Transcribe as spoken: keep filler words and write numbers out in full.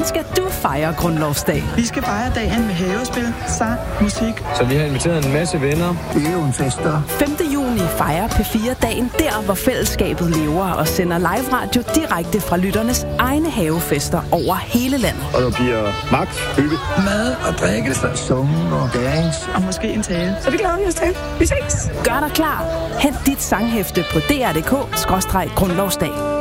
Hvordan skal du fejre grundlovsdag? Vi skal fejre dagen med havespil, sang, musik. Så vi har inviteret en masse venner. Det er jo en fester. femte juni fejrer P fire dagen der, hvor fællesskabet lever og sender live radio direkte fra lytternes egne havefester over hele landet. Og der bliver magt, hygge, mad og drikke, sunge og dance. Og måske en tale. Så det glæder vi os til. Vi ses. Gør dig klar. Hent dit sanghæfte på d r punktum d k skråstreg grundlovsdag.